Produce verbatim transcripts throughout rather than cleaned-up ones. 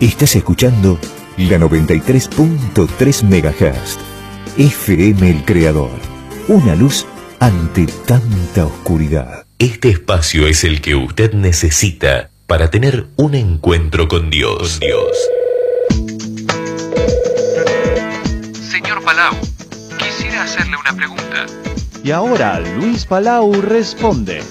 Estás escuchando la noventa y tres punto tres megahertz. F M El Creador. Una luz ante tanta oscuridad. Este espacio es el que usted necesita para tener un encuentro con Dios. Con Dios. Señor Palau, quisiera hacerle una pregunta. Y ahora Luis Palau responde.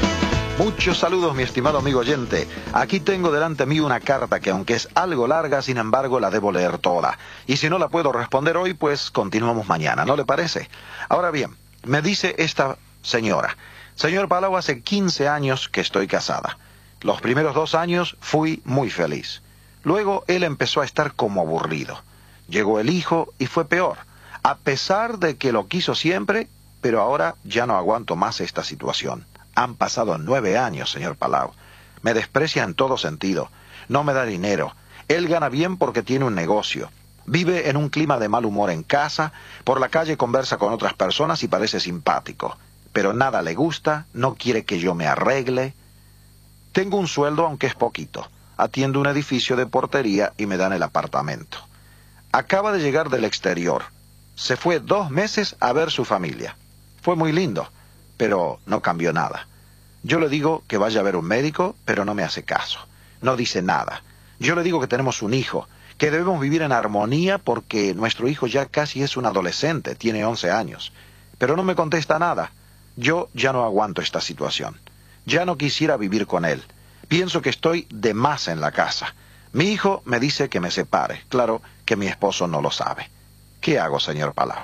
Muchos saludos, mi estimado amigo oyente. Aquí tengo delante mío una carta que, aunque es algo larga, sin embargo la debo leer toda. Y si no la puedo responder hoy, pues continuamos mañana, ¿no le parece? Ahora bien, me dice esta señora: señor Palau, hace quince años que estoy casada. Los primeros dos años fui muy feliz. Luego él empezó a estar como aburrido. Llegó el hijo y fue peor. A pesar de que lo quiso siempre, pero ahora ya no aguanto más esta situación. Han pasado nueve años, señor Palau. Me desprecia en todo sentido. No me da dinero. Él gana bien porque tiene un negocio. Vive en un clima de mal humor en casa. Por la calle conversa con otras personas y parece simpático. Pero nada le gusta. No quiere que yo me arregle. Tengo un sueldo, aunque es poquito. Atiendo un edificio de portería y me dan el apartamento. Acaba de llegar del exterior. Se fue dos meses a ver su familia. Fue muy lindo, pero no cambió nada. Yo le digo que vaya a ver un médico, pero no me hace caso. No dice nada. Yo le digo que tenemos un hijo, que debemos vivir en armonía porque nuestro hijo ya casi es un adolescente, tiene once años. Pero no me contesta nada. Yo ya no aguanto esta situación. Ya no quisiera vivir con él. Pienso que estoy de más en la casa. Mi hijo me dice que me separe. Claro que mi esposo no lo sabe. ¿Qué hago, señor Palau?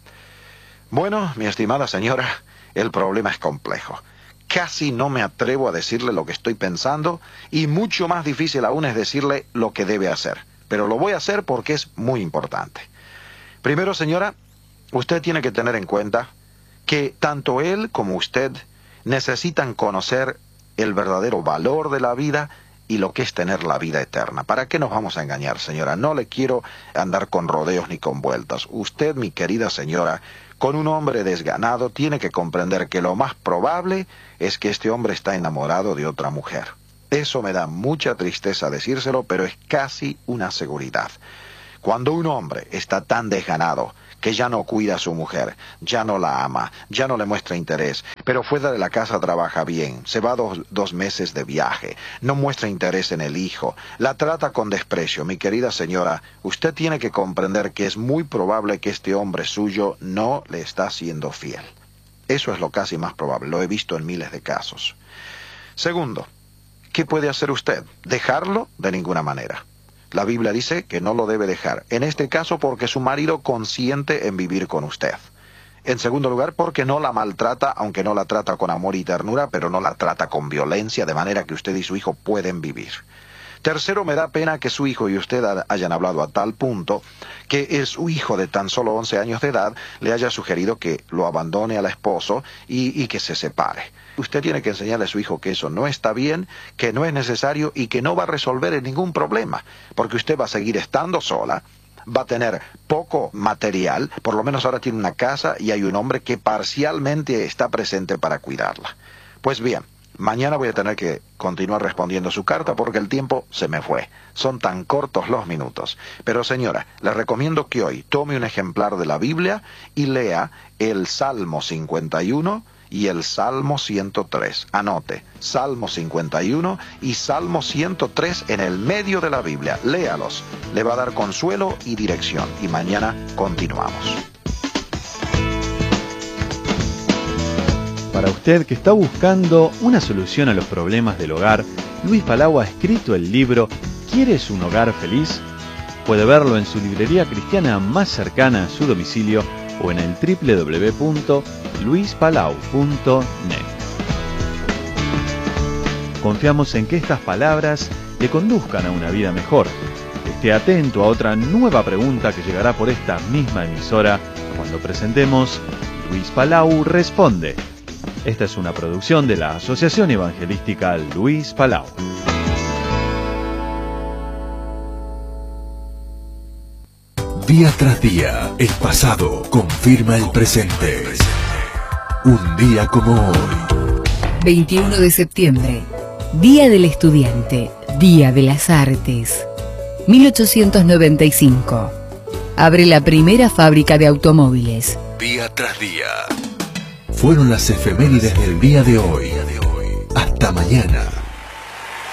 Bueno, mi estimada señora, el problema es complejo. Casi no me atrevo a decirle lo que estoy pensando y mucho más difícil aún es decirle lo que debe hacer. Pero lo voy a hacer porque es muy importante. Primero, señora, usted tiene que tener en cuenta que tanto él como usted necesitan conocer el verdadero valor de la vida y lo que es tener la vida eterna. ¿Para qué nos vamos a engañar, señora? No le quiero andar con rodeos ni con vueltas. Usted, mi querida señora, con un hombre desganado, tiene que comprender que lo más probable es que este hombre está enamorado de otra mujer. Eso me da mucha tristeza decírselo, pero es casi una seguridad. Cuando un hombre está tan desganado que ya no cuida a su mujer, ya no la ama, ya no le muestra interés, pero fuera de la casa trabaja bien, se va dos, dos meses de viaje, no muestra interés en el hijo, la trata con desprecio, mi querida señora, usted tiene que comprender que es muy probable que este hombre suyo no le está siendo fiel. Eso es lo casi más probable, lo he visto en miles de casos. Segundo, ¿qué puede hacer usted? ¿Dejarlo? De ninguna manera. La Biblia dice que no lo debe dejar. En este caso porque su marido consiente en vivir con usted. En segundo lugar porque no la maltrata, aunque no la trata con amor y ternura, pero no la trata con violencia, de manera que usted y su hijo pueden vivir. Tercero, me da pena que su hijo y usted hayan hablado a tal punto que es su hijo de tan solo once años de edad le haya sugerido que lo abandone al esposo y, y que se separe. Usted tiene que enseñarle a su hijo que eso no está bien, que no es necesario y que no va a resolver ningún problema, porque usted va a seguir estando sola, va a tener poco material, por lo menos ahora tiene una casa y hay un hombre que parcialmente está presente para cuidarla. Pues bien, mañana voy a tener que continuar respondiendo su carta porque el tiempo se me fue. Son tan cortos los minutos. Pero señora, le recomiendo que hoy tome un ejemplar de la Biblia y lea el Salmo cincuenta y uno y el Salmo ciento tres. Anote, Salmo cincuenta y uno y Salmo ciento tres en el medio de la Biblia. Léalos. Le va a dar consuelo y dirección. Y mañana continuamos. Para usted que está buscando una solución a los problemas del hogar, Luis Palau ha escrito el libro ¿Quieres un hogar feliz? Puede verlo en su librería cristiana más cercana a su domicilio o en el doble u doble u doble u punto luis palau punto net. Confiamos en que estas palabras le conduzcan a una vida mejor. Esté atento a otra nueva pregunta que llegará por esta misma emisora cuando presentemos Luis Palau Responde. Esta es una producción de la Asociación Evangelística Luis Palau. Día tras día, el pasado confirma el presente. Un día como hoy. veintiuno de septiembre, Día del Estudiante, Día de las Artes. mil ochocientos noventa y cinco. Abre la primera fábrica de automóviles. Día tras día. Fueron las efemérides del día de hoy. Hasta mañana.